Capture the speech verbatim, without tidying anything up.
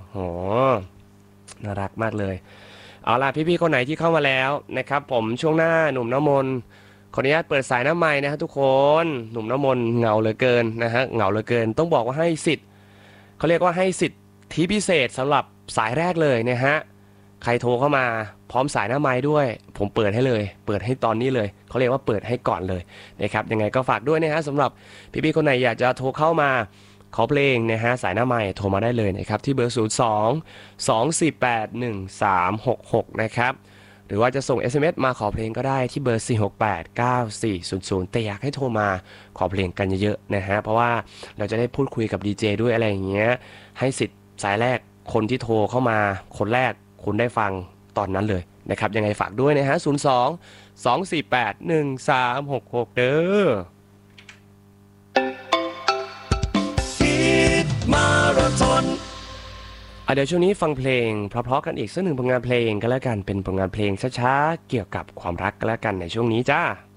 โหน่ารักมากเลยเอาล่ะพี่ๆคนไหนที่เข้ามาแล้วนะครับผมช่วงหน้าหนุ่มน้ำมนต์ขออนุญาตเปิดสายน้ำไม้นะฮะทุกคนหนุ่มน้ำมนต์เหงาเหลือเกินนะฮะเหงาเหลือเกินต้องบอกว่าให้สิทธิ์เขาเรียกว่าให้สิทธิพิเศษสำหรับสายแรกเลยนะฮะใครโทรเข้ามาพร้อมสายหน้าไม้ด้วยผมเปิดให้เลยเปิดให้ตอนนี้เลยเขาเรียกว่าเปิดให้ก่อนเลยนะครับยังไงก็ฝากด้วยนะฮะสำหรับพี่ๆคนไหนอยากจะโทรเข้ามาขอเพลงนะฮะสายหน้าไม้โทรมาได้เลยนะครับที่เบอร์ศูนย์ สอง สอง สี่ แปด หนึ่ง สาม หก หกนะครับหรือว่าจะส่ง เอส เอ็ม เอส มาขอเพลงก็ได้ที่เบอร์สี่ หก แปด เก้า สี่ ศูนย์ ศูนย์แต่อยากให้โทรมาขอเพลงกันเยอะๆนะฮะเพราะว่าเราจะได้พูดคุยกับดีเจด้วยอะไรอย่างเงี้ยให้สิทธิ์สายแรกคนที่โทรเข้ามาคนแรกคุณได้ฟังตอนนั้นเลยนะครับยังไงฝากด้วยนะฮะศูนย์ สอง สอง สี่ แปด หนึ่ง สาม หก หกเด้อมาราธอนอ่ะเดี๋ยวช่วงนี้ฟังเพลงเพราะๆกันอีกสักหนึ่งผลงานเพลงก็แล้วกันเป็นผลงานเพลงช้าๆเกี่ยวกับความรักก็แล้วกันในช่วงนี้จ้า